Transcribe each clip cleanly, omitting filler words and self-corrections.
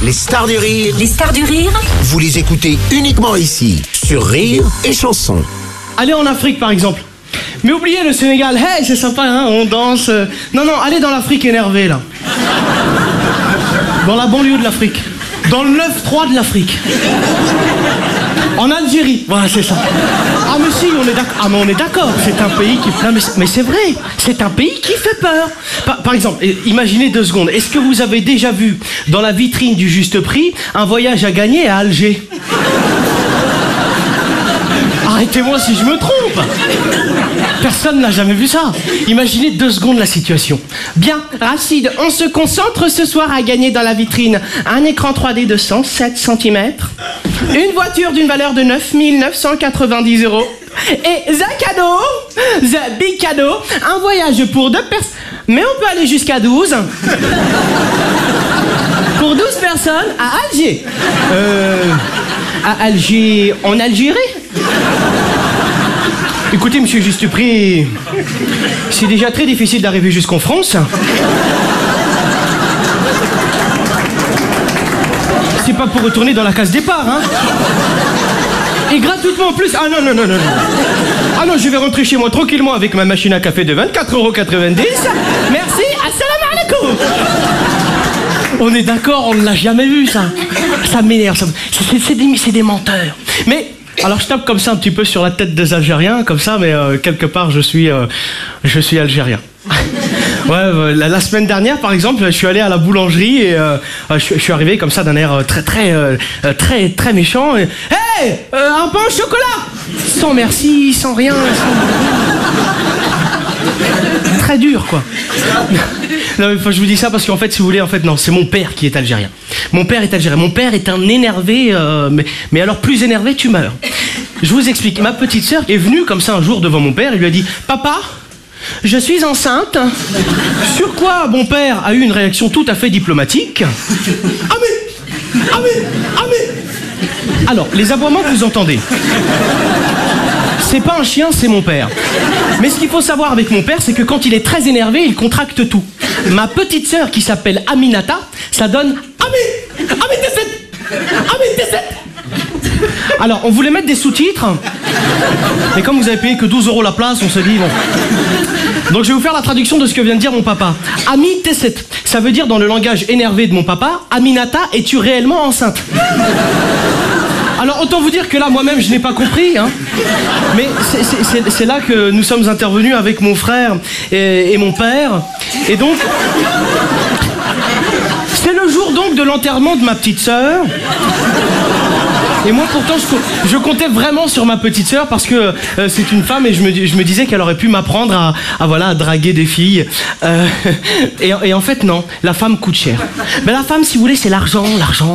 Les stars du rire. Les stars du rire. Vous les écoutez uniquement ici, sur Rire et Chanson. Allez en Afrique par exemple. Mais oubliez le Sénégal, hey, c'est sympa, hein, on danse. Non, allez dans l'Afrique énervée là. Dans la banlieue de l'Afrique. Dans le 9-3 de l'Afrique. En Algérie, voilà, c'est ça. Ah mais si, on est d'accord. Ah mais on est d'accord, c'est un pays qui... Non mais c'est vrai, c'est un pays qui fait peur. Par exemple, imaginez 2 secondes. Est-ce que vous avez déjà vu dans la vitrine du Juste Prix un voyage à gagner à Alger? Arrêtez-moi si je me trompe. Personne n'a jamais vu ça. Imaginez 2 secondes la situation. Bien, Rachid, on se concentre ce soir à gagner dans la vitrine un écran 3D de 107 cm, une voiture d'une valeur de 9 990 € et the cadeau, the big cadeau, un voyage pour 2 personnes. Mais on peut aller jusqu'à 12. Pour 12 personnes à Alger. À Alger, en Algérie. Écoutez, monsieur Juste Prix, c'est déjà très difficile d'arriver jusqu'en France. C'est pas pour retourner dans la case départ, hein. Et gratuitement en plus. Ah non. Ah non, je vais rentrer chez moi tranquillement avec ma machine à café de 24,90 €. Merci, assalamu alaikum. On est d'accord, on ne l'a jamais vu, ça. Ça m'énerve, c'est des menteurs. Mais... alors je tape comme ça un petit peu sur la tête des Algériens, comme ça, mais quelque part je suis algérien. Ouais, la semaine dernière par exemple, je suis allé à la boulangerie et je suis arrivé comme ça d'un air très méchant. Et, hey, un pain au chocolat. Sans merci, sans rien. Très dur quoi. Non, mais je vous dis ça parce qu'en fait, si vous voulez, non, c'est mon père qui est algérien. Mon père est algérien. Mon père est un énervé, mais alors plus énervé, tu meurs. Je vous explique. Ma petite sœur est venue comme ça un jour devant mon père et lui a dit « Papa, je suis enceinte. » Sur quoi mon père a eu une réaction tout à fait diplomatique. « Ah mais ! Alors, les aboiements que vous entendez, c'est pas un chien, c'est mon père. Mais ce qu'il faut savoir avec mon père, c'est que quand il est très énervé, il contracte tout. Ma petite sœur, qui s'appelle Aminata, ça donne Ami Tesset. Alors, on voulait mettre des sous-titres, mais comme vous avez payé que 12 € la place, on se dit bon. Donc je vais vous faire la traduction de ce que vient de dire mon papa. Ami Tesset, ça veut dire dans le langage énervé de mon papa, Aminata, es-tu réellement enceinte? Alors autant vous dire que là moi-même je n'ai pas compris, hein. Mais c'est là que nous sommes intervenus avec mon frère et mon père. Et donc c'est le jour donc de l'enterrement de ma petite sœur. Et moi pourtant je comptais vraiment sur ma petite sœur parce que c'est une femme et je me disais qu'elle aurait pu m'apprendre à draguer des filles. Et en fait non, la femme coûte cher. Mais la femme, si vous voulez, c'est l'argent.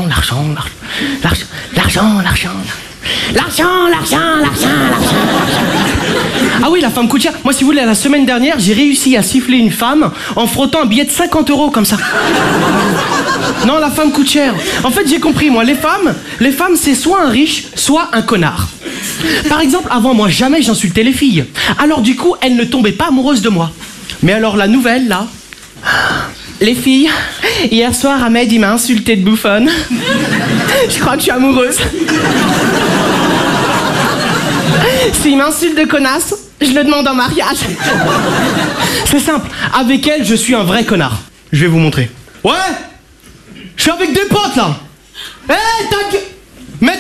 Ah oui, la femme coûte cher. Moi, si vous voulez, la semaine dernière, j'ai réussi à siffler une femme en frottant un billet de 50 € comme ça. Non, la femme coûte cher. En fait, j'ai compris, moi, les femmes, c'est soit un riche, soit un connard. Par exemple, avant, moi, jamais j'insultais les filles. Alors, du coup, elles ne tombaient pas amoureuses de moi. Mais alors, la nouvelle, là... Les filles, hier soir, Ahmed, il m'a insulté de bouffonne. Je crois que je suis amoureuse. S'il m'insulte de connasse, je le demande en mariage. C'est simple, avec elle, je suis un vrai connard. Je vais vous montrer. Ouais, je suis avec des potes, là. Hé,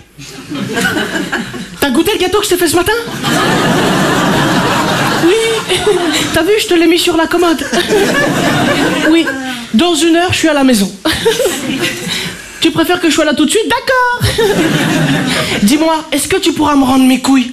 T'as goûté le gâteau que je t'ai fait ce matin? Oui. T'as vu, je te l'ai mis sur la commode. Oui, dans 1 heure, je suis à la maison. Tu préfères que je sois là tout de suite? D'accord. Dis-moi, est-ce que tu pourras me rendre mes couilles?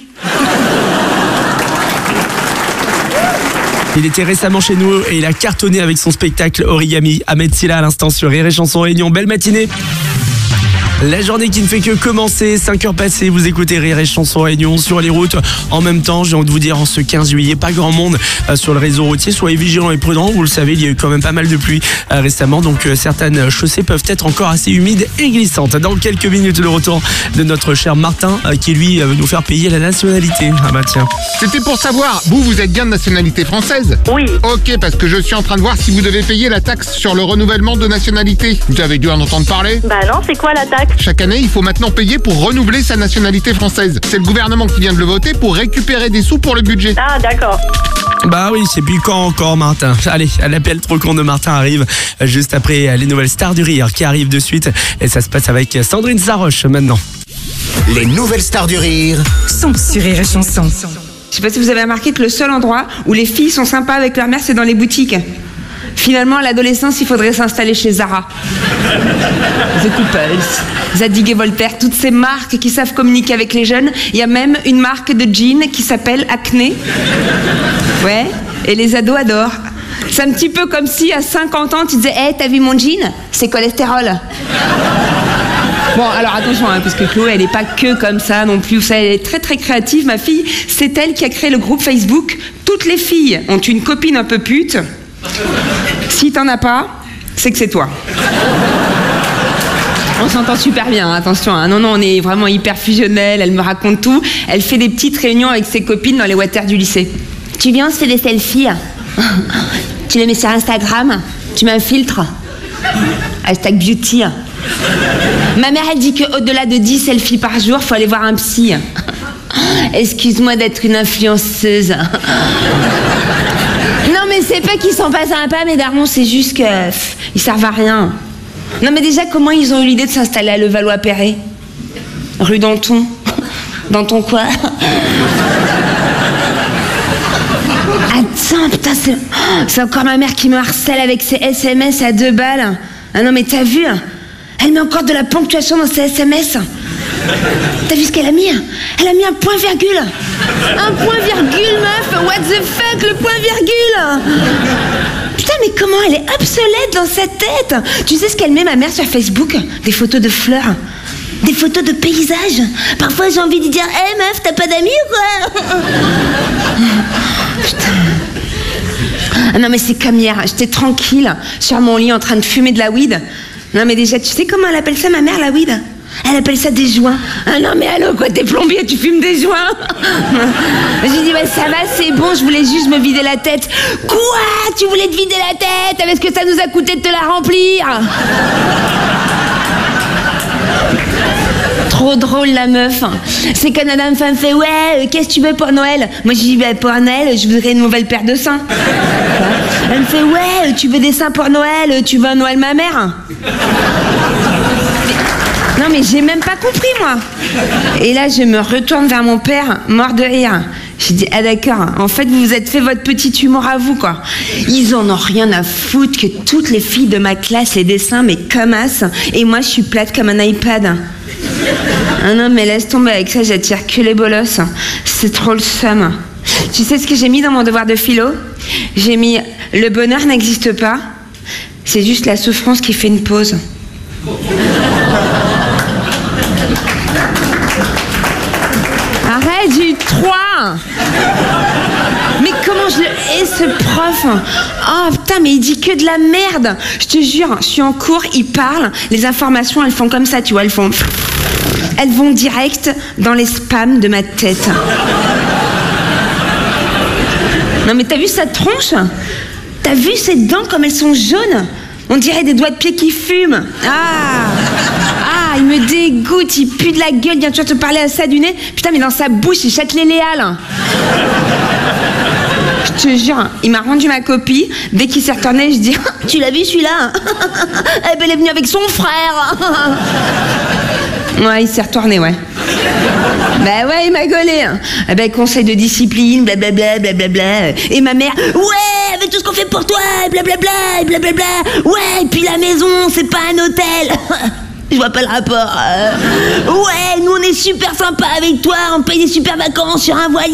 Il était récemment chez nous et il a cartonné avec son spectacle Origami. Ahmed Silla à l'instant sur Rire et Chanson Réunion. Belle matinée. La journée qui ne fait que commencer, 5h passées, vous écoutez Rire et Chanson Réunion sur les routes. En même temps, j'ai envie de vous dire, en ce 15 juillet, pas grand monde sur le réseau routier. Soyez vigilants et prudents. Vous le savez, il y a eu quand même pas mal de pluie récemment. Donc certaines chaussées peuvent être encore assez humides et glissantes. Dans quelques minutes, le retour de notre cher Martin qui lui veut nous faire payer la nationalité. Ah bah tiens. C'était pour savoir, vous êtes bien de nationalité française? Oui. Ok, parce que je suis en train de voir si vous devez payer la taxe sur le renouvellement de nationalité. Vous avez dû en entendre parler? Bah non, c'est quoi la taxe? Chaque année, il faut maintenant payer pour renouveler sa nationalité française. C'est le gouvernement qui vient de le voter pour récupérer des sous pour le budget. Ah d'accord. Bah oui, c'est puis quand encore Martin. Allez, l'appel trop con de Martin arrive juste après les nouvelles stars du rire qui arrivent de suite. Et ça se passe avec Sandrine Saroche maintenant. Les nouvelles stars du rire Sont sur Rire et Chanson. Je sais pas si vous avez remarqué que le seul endroit où les filles sont sympas avec leur mère, c'est dans les boutiques. Finalement, à l'adolescence, il faudrait s'installer chez Zara, The Couples, Zadig et Voltaire, toutes ces marques qui savent communiquer avec les jeunes. Il y a même une marque de jeans qui s'appelle Acné. Ouais, et les ados adorent. C'est un petit peu comme si à 50 ans, tu disais « Hey, t'as vu mon jean? C'est cholestérol ». Bon, alors attention, hein, parce que Chloé, elle n'est pas que comme ça non plus. Vous savez, elle est très très créative, ma fille. C'est elle qui a créé le groupe Facebook. Toutes les filles ont une copine un peu pute. Si t'en as pas, c'est que c'est toi. On s'entend super bien, hein, attention. Hein. Non, on est vraiment hyper fusionnels. Elle me raconte tout. Elle fait des petites réunions avec ses copines dans les waters du lycée. Tu viens, on se fait des selfies. Tu les mets sur Instagram. Tu mets un filtre. Hashtag beauty. Ma mère, elle dit qu'au-delà de 10 selfies par jour, faut aller voir un psy. Excuse-moi d'être une influenceuse. Non, mais c'est pas qu'ils sont pas sympas, mes darons, c'est juste qu'ils servent à rien. Non, mais déjà, comment ils ont eu l'idée de s'installer à Levallois-Perret? Rue Danton. Danton quoi? Attends, putain, c'est encore ma mère qui me harcèle avec ses SMS à 2 balles. Ah non, mais t'as vu? Elle met encore de la ponctuation dans ses SMS. T'as vu ce qu'elle a mis? Elle a mis un point virgule. Un point virgule, meuf. What the fuck, le point virgule? Putain, mais comment elle est obsolète dans sa tête? Tu sais ce qu'elle met, ma mère, sur Facebook? Des photos de fleurs. Des photos de paysages. Parfois, j'ai envie de dire « Hey, meuf, t'as pas d'amis ou quoi ?» Putain. Ah non, mais c'est comme hier. J'étais tranquille sur mon lit en train de fumer de la weed. Non, mais déjà, tu sais comment elle appelle ça, ma mère, la weed? Elle appelle ça des joints. Ah non, mais allô, quoi, t'es plombier, tu fumes des joints? J'ai dit, bah ça va, c'est bon, je voulais juste me vider la tête. Quoi? Tu voulais te vider la tête? Avec ce que ça nous a coûté de te la remplir? Trop drôle, la meuf. C'est quand Madame Femme fait, ouais, qu'est-ce que tu veux pour Noël? Moi, je dis, bah, pour Noël, je voudrais une nouvelle paire de seins. Elle me fait, ouais, tu veux des seins pour Noël? Tu veux un Noël ma mère? Non, mais j'ai même pas compris, moi. Et là, je me retourne vers mon père, mort de rire. J'ai dit, ah d'accord, en fait, vous vous êtes fait votre petit humour à vous, quoi. Ils en ont rien à foutre que toutes les filles de ma classe, les dessins, mais comme as. Et moi, je suis plate comme un iPad. Ah non, mais laisse tomber avec ça, j'attire que les bolosses. C'est trop le seum. Tu sais ce que j'ai mis dans mon devoir de philo? J'ai mis, le bonheur n'existe pas. C'est juste la souffrance qui fait une pause. Arrête, j'ai eu 3. Mais comment je le hais, ce prof? Oh putain, mais il dit que de la merde. Je te jure, je suis en cours, il parle. Les informations, elles font comme ça, tu vois, elles vont direct dans les spams de ma tête. Non mais t'as vu sa tronche? T'as vu ses dents comme elles sont jaunes? On dirait des doigts de pied qui fument. Ah, il me dégoûte, il pue de la gueule, viens tu vas te parler à ça du nez. Putain, mais dans sa bouche, il châte les léales. Je te jure, il m'a rendu ma copie. Dès qu'il s'est retourné, je dis, tu l'as vu celui-là? Elle est venue avec son frère. Ouais, il s'est retourné, ouais. Bah ouais, il m'a gaulé. Eh ben, conseil de discipline, blablabla, blablabla. Et ma mère, ouais, avec tout ce qu'on fait pour toi, blablabla, blablabla. Ouais, et puis la maison, c'est pas un hôtel. Je vois pas le rapport. Ouais, nous on est super sympa avec toi, on paye des super vacances sur un voilier.